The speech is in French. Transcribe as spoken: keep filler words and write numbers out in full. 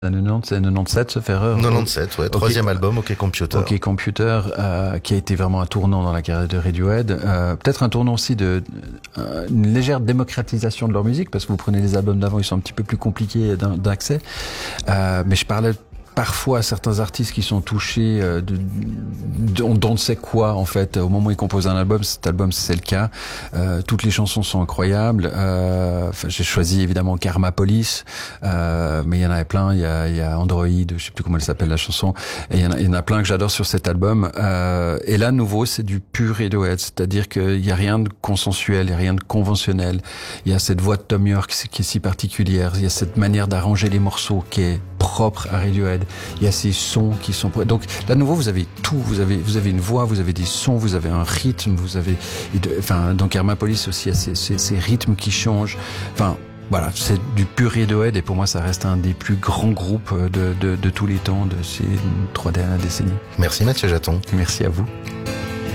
quatre-vingt-dix, c'est quatre-vingt-dix-sept, sauf erreur. quatre-vingt-dix-sept, ouais. Troisième okay. album, OK Computer. OK Computer, euh, qui a été vraiment un tournant dans la carrière de Radiohead. Euh, peut-être un tournant aussi de, euh, une légère démocratisation de leur musique, parce que vous prenez les albums d'avant, ils sont un petit peu plus compliqués d'accès. Euh, mais je parlais parfois certains artistes qui sont touchés euh, de, de, on ne sait quoi en fait au moment où ils composent un album. Cet album c'est le cas. Euh, toutes les chansons sont incroyables. Euh, j'ai choisi évidemment Karma Police, euh, mais il y en avait plein. Il y a, il y a Android, je sais plus comment elle s'appelle la chanson. Et il y en a, il y en a plein que j'adore sur cet album. Euh, et là, nouveau, c'est du pur Radiohead, c'est-à-dire qu'il y a rien de consensuel, il y a rien de conventionnel. Il y a cette voix de Thom Yorke qui est si particulière. Il y a cette manière d'arranger les morceaux qui est propre à Radiohead. Il y a ces sons qui sont... Donc là, de nouveau, vous avez tout. Vous avez, vous avez une voix, vous avez des sons, vous avez un rythme, vous avez... Enfin, dans Karma Police aussi, il y a ces, ces, ces rythmes qui changent. Enfin, voilà, c'est du pur Radiohead et pour moi, ça reste un des plus grands groupes de, de, de tous les temps, de ces trois dernières décennies. Merci Mathieu Jaton. Merci à vous.